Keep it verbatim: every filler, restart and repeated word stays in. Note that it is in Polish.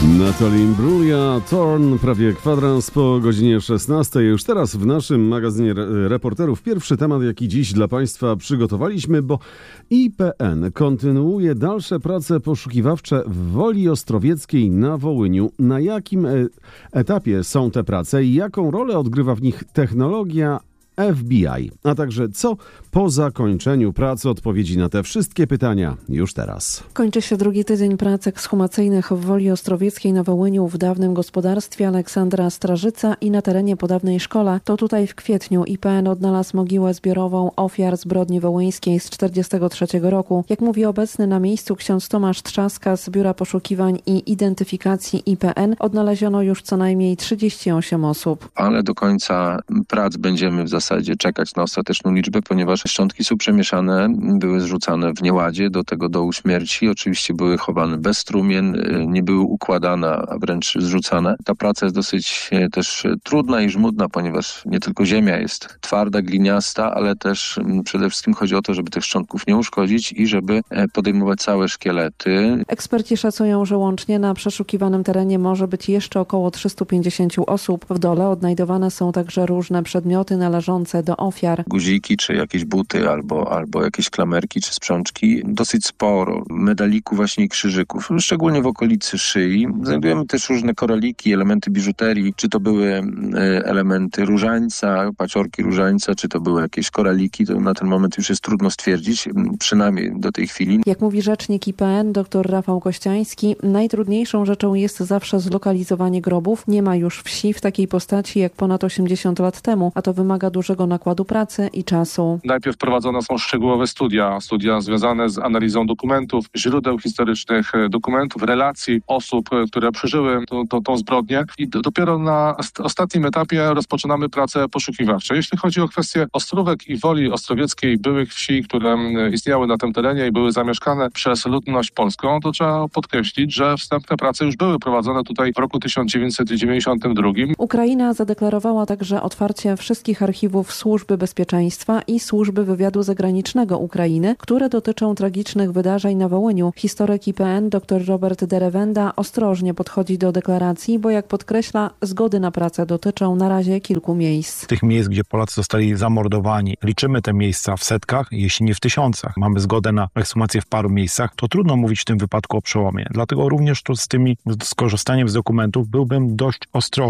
Natalie Imbruglia, Torn, prawie kwadrans po godzinie szesnastej. Już teraz w naszym magazynie reporterów pierwszy temat, jaki dziś dla Państwa przygotowaliśmy, bo I P N kontynuuje dalsze prace poszukiwawcze w Woli Ostrowieckiej na Wołyniu. Na jakim etapie są te prace i jaką rolę odgrywa w nich technologia F B I, a także co po zakończeniu pracy? Odpowiedzi na te wszystkie pytania już teraz. Kończy się drugi tydzień prac ekshumacyjnych w Woli Ostrowieckiej na Wołyniu w dawnym gospodarstwie Aleksandra Strażyca i na terenie po dawnej szkole. To tutaj w kwietniu I P N odnalazł mogiłę zbiorową ofiar zbrodni wołyńskiej z tysiąc dziewięćset czterdziestego trzeciego roku. Jak mówi obecny na miejscu ksiądz Tomasz Trzaska z Biura Poszukiwań i Identyfikacji I P N, odnaleziono już co najmniej trzydzieści osiem osób. Ale do końca prac będziemy w zasadzie W zasadzie czekać na ostateczną liczbę, ponieważ szczątki są przemieszane, były zrzucane w nieładzie do tego dołu śmierci. Oczywiście były chowane bez strumien, nie były układane, a wręcz zrzucane. Ta praca jest dosyć też trudna i żmudna, ponieważ nie tylko ziemia jest twarda, gliniasta, ale też przede wszystkim chodzi o to, żeby tych szczątków nie uszkodzić i żeby podejmować całe szkielety. Eksperci szacują, że łącznie na przeszukiwanym terenie może być jeszcze około trzysta pięćdziesiąt osób. W dole odnajdowane są także różne przedmioty należące do ofiar. Guziki, czy jakieś buty, albo, albo jakieś klamerki, czy sprzączki. Dosyć sporo medalików właśnie i krzyżyków, szczególnie w okolicy szyi. Znajdujemy też różne koraliki, elementy biżuterii, czy to były elementy różańca, paciorki różańca, czy to były jakieś koraliki. To na ten moment już jest trudno stwierdzić, przynajmniej do tej chwili. Jak mówi rzecznik I P N, dr Rafał Kościański, najtrudniejszą rzeczą jest zawsze zlokalizowanie grobów. Nie ma już wsi w takiej postaci jak ponad osiemdziesiąt lat temu, a to wymaga dużego nakładu pracy i czasu. Najpierw prowadzone są szczegółowe studia, studia związane z analizą dokumentów, źródeł historycznych, dokumentów, relacji osób, które przeżyły to, to, tą zbrodnię i do, dopiero na ostatnim etapie rozpoczynamy pracę poszukiwawcze. Jeśli chodzi o kwestię Ostrówek i Woli Ostrowieckiej, byłych wsi, które istniały na tym terenie i były zamieszkane przez ludność polską, to trzeba podkreślić, że wstępne prace już były prowadzone tutaj w roku tysiąc dziewięćset dziewięćdziesiątym drugim. Ukraina zadeklarowała także otwarcie wszystkich archiwów Służby Bezpieczeństwa i Służby Wywiadu Zagranicznego Ukrainy, które dotyczą tragicznych wydarzeń na Wołyniu. Historyk I P N dr Robert Derewenda ostrożnie podchodzi do deklaracji, bo jak podkreśla, zgody na pracę dotyczą na razie kilku miejsc. Tych miejsc, gdzie Polacy zostali zamordowani, liczymy te miejsca w setkach, jeśli nie w tysiącach. Mamy zgodę na ekshumację w paru miejscach, to trudno mówić w tym wypadku o przełomie. Dlatego również to z tymi skorzystaniem z dokumentów byłbym dość ostrożny.